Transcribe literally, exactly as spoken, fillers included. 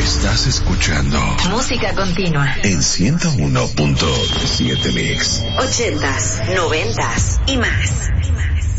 Estás escuchando Música Continua en ciento uno punto siete Mix. Ochentas, noventas y más. Y más.